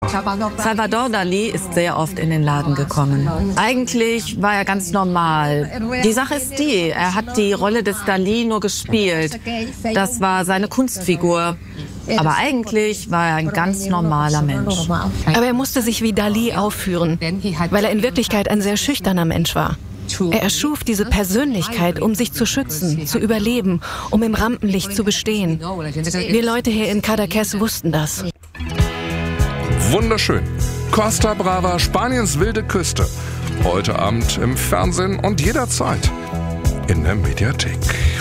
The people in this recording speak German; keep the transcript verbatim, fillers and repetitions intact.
Salvador Dalí ist sehr oft in den Laden gekommen. Eigentlich war er ganz normal. Die Sache ist die, er hat die Rolle des Dalí nur gespielt. Das war seine Kunstfigur. Aber eigentlich war er ein ganz normaler Mensch. Aber er musste sich wie Dalí aufführen, weil er in Wirklichkeit ein sehr schüchterner Mensch war. Er erschuf diese Persönlichkeit, um sich zu schützen, zu überleben, um im Rampenlicht zu bestehen. Wir Leute hier in Cadaqués wussten das. Wunderschön. Costa Brava, Spaniens wilde Küste. Heute Abend im Fernsehen und jederzeit in der Mediathek.